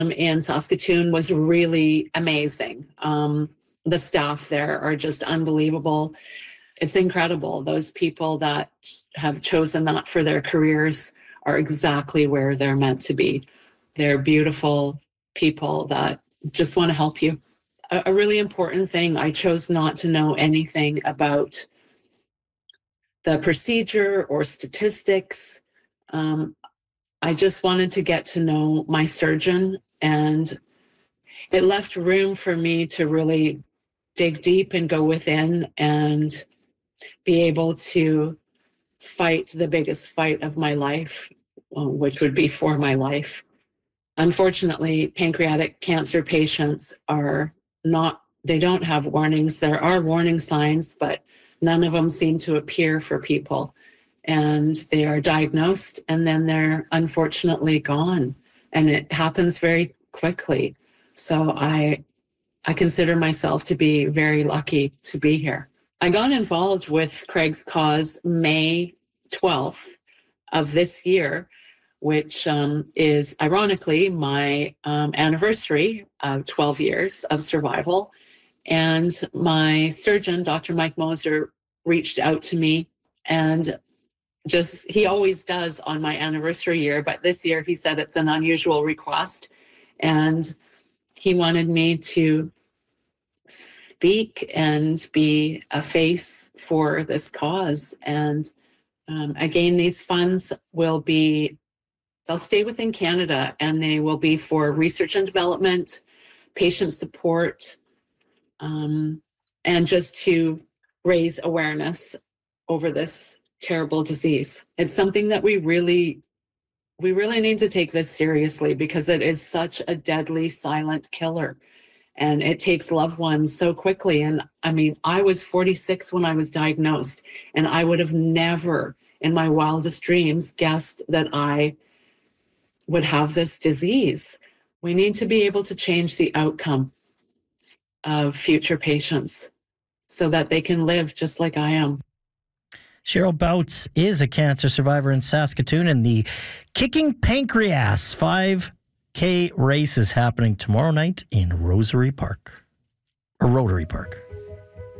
in Saskatoon was really amazing. The staff there are just unbelievable. It's incredible. Those people that have chosen that for their careers are exactly where they're meant to be. They're beautiful people that just want to help you. A really important thing, I chose not to know anything about the procedure or statistics. I just wanted to get to know my surgeon, and it left room for me to really dig deep and go within and be able to fight the biggest fight of my life, which would be for my life. Unfortunately, pancreatic cancer patients they don't have warnings. There are warning signs, but none of them seem to appear for people. And they are diagnosed and then they're unfortunately gone. And it happens very quickly. So I consider myself to be very lucky to be here. I got involved with Craig's Cause May 12th of this year, which is ironically my anniversary of 12 years of survival. And my surgeon, Dr. Mike Moser, reached out to me, and he always does on my anniversary year, but this year he said it's an unusual request. And he wanted me to speak and be a face for this cause. And again, these funds they'll stay within Canada, and they will be for research and development, patient support, and just to raise awareness over this terrible disease. It's something that we really need to take this seriously, because it is such a deadly silent killer, and it takes loved ones so quickly. And I mean, I was 46 when I was diagnosed, and I would have never in my wildest dreams guessed that I would have this disease. We need to be able to change the outcome of future patients so that they can live just like I am. Cheryl Bouts is a cancer survivor in Saskatoon, and the Kicking Pancreas 5K race is happening tomorrow night in Rotary Park.